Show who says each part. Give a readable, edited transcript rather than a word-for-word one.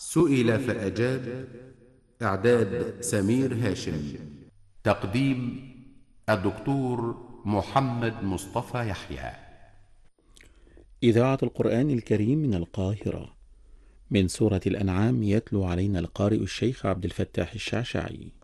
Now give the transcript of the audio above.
Speaker 1: سئل فأجاب. إعداد سمير هاشم. تقديم الدكتور محمد مصطفى يحيى.
Speaker 2: إذاعة القرآن الكريم من القاهرة، من سورة الأنعام، يتلو علينا القارئ الشيخ عبد الفتاح الشعشعي.